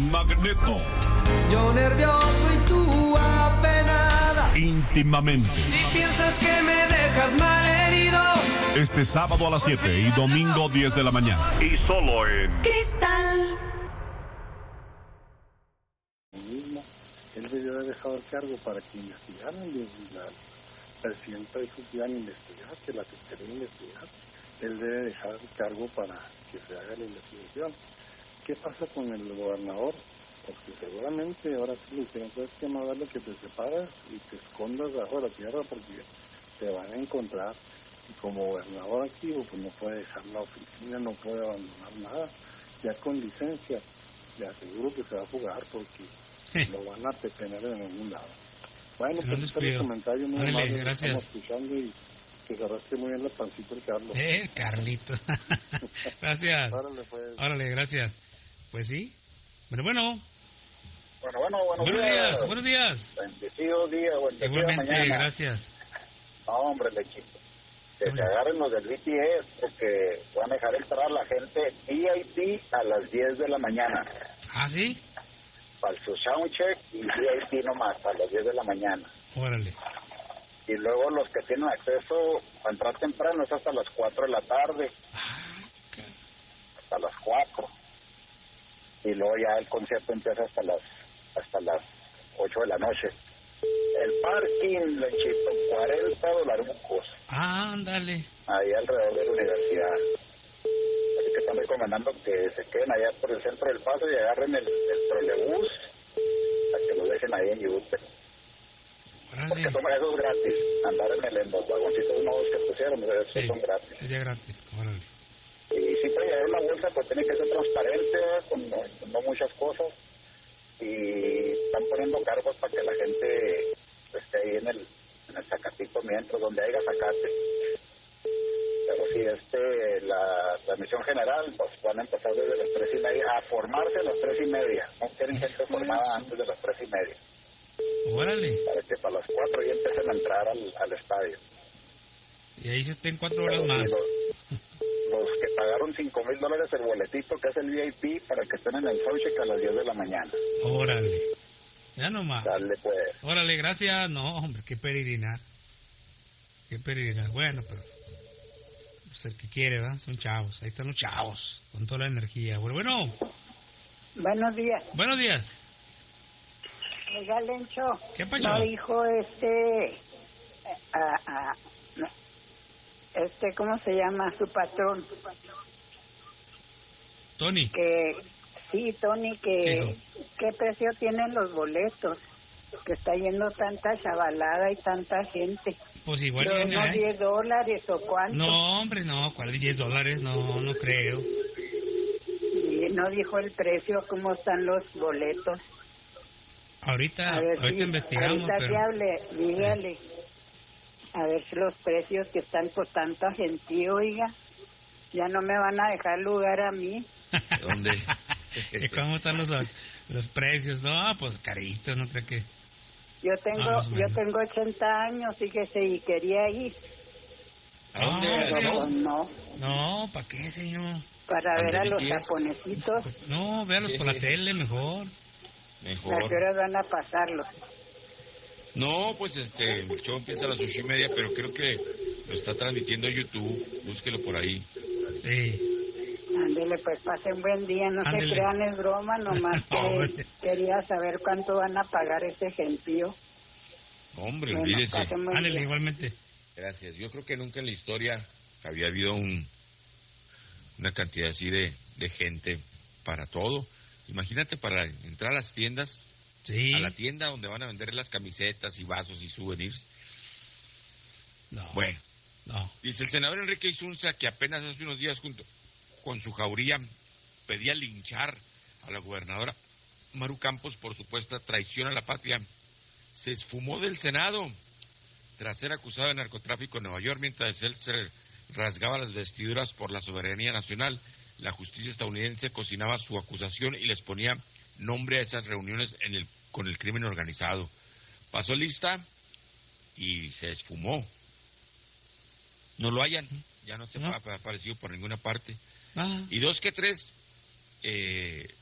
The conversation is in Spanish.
Magneto. Yo nervioso y tú apenada. Íntimamente. Si piensas que me dejas malherido. Este sábado a las 7 y domingo 10 de la mañana. Y solo en Cristal. Él debió haber dejado el cargo para que investigaran y la presidenta dijo que iban a investigar, que la fiscalía iba a investigar. Él debe dejar el cargo para que se haga la investigación. ¿Qué pasa con el gobernador? Porque seguramente ahora sí le dijeron, ¿sabes qué? Más vale que te separas y te escondas bajo la tierra porque te van a encontrar. Y como gobernador activo, pues no puede dejar la oficina, no puede abandonar nada. Ya con licencia, le aseguro que se va a fugar porque lo van a detener en algún lado. Bueno, pues este es el comentario muy amable, gracias. Estamos escuchando y que se rasque muy bien la pancita el Carlos. Carlito. Gracias. Órale, pues. Órale, gracias. Pues sí. Bueno. Buenos días. Bendecido día, igualmente, mañana. Gracias. No, hombre, lechito. Que se agarren los del BTS porque van a dejar entrar a la gente VIP a las 10 de la mañana. ¿Ah, sí? Para su soundcheck y VIP nomás a las 10 de la mañana. Órale. Y luego los que tienen acceso a entrar temprano es hasta las 4 de la tarde. Hasta las 4. Y luego ya el concierto empieza hasta las 8 de la noche. El parking, lechito, $40. Ándale. Ahí alrededor de la universidad. Así que están recomendando que se queden allá por el centro del Paso y agarren el trolebús para que lo dejen ahí en Yute. Porque son esos gratis. Andar en los vagoncitos nuevos que pusieron, esos son gratis. Es ya gratis, órale. Y si puede llevar una bolsa, pues tiene que ser transparente, con no muchas cosas. Y están poniendo cargos para que la gente esté ahí en el Zacatito mientras, donde haya zacate. Pero sí, la transmisión general, pues van a empezar desde las 3:30 a formarse a las 3:30. No quieren gente formada antes de las 3:30. Órale. Para que para las 4 ya empiecen a entrar al estadio. Y ahí se estén 4 horas más. Los que pagaron $5,000 el boletito, que es el VIP, para que estén en el soundcheck a las 10 de la mañana. Órale. Ya nomás. Dale, pues. Órale, gracias. No, hombre, qué peregrinar. Bueno, pero pues el que quiere, ¿verdad? Son chavos. Ahí están los chavos, con toda la energía. Bueno. Buenos días. Buenos días. Oiga, Lencho. ¿Qué pasó? No dijo ¿cómo se llama? Su patrón. Tony. Tony, ¿qué precio tienen los boletos? Que está yendo tanta chavalada y tanta gente. Pues igual ¿No $10 o cuánto? No, hombre, no. ¿Cuáles $10? No creo. Y no dijo el precio, ¿cómo están los boletos? Ahorita investigamos, ahorita pero... que hable, dígale. A ver si los precios que están por tanta gentío, oiga. Ya no me van a dejar lugar a mí. ¿Dónde? ¿Cómo están los precios? No, pues caritos, no creo que... Yo tengo 80 años, fíjese, y quería ir. ¿A dónde? No, ¿para qué, señor? Para ver a los japonesitos. No, véalos por la tele, mejor. ¿A qué horas van a pasarlos? No, pues el show empieza a las 8:30, pero creo que lo está transmitiendo YouTube. Búsquelo por ahí. Sí. Ándele, pues pasen buen día. No se crean, es broma, nomás que quería saber cuánto van a pagar ese gentío. Hombre, olvídese. Ándele, igualmente. Gracias. Yo creo que nunca en la historia había habido una cantidad así de gente para todo. Imagínate para entrar a las tiendas. Sí. A la tienda donde van a vender las camisetas y vasos y souvenirs. No. Bueno. No. Dice el senador Enrique Isunza que apenas hace unos días junto con su jauría pedía linchar a la gobernadora Maru Campos por supuesta traición a la patria. Se esfumó del Senado tras ser acusado de narcotráfico en Nueva York mientras él se rasgaba las vestiduras por la soberanía nacional. La justicia estadounidense cocinaba su acusación y les ponía nombre a esas reuniones con el crimen organizado. Pasó lista y se esfumó. No lo hayan, ya no se ha aparecido por ninguna parte. Y 2 que 3,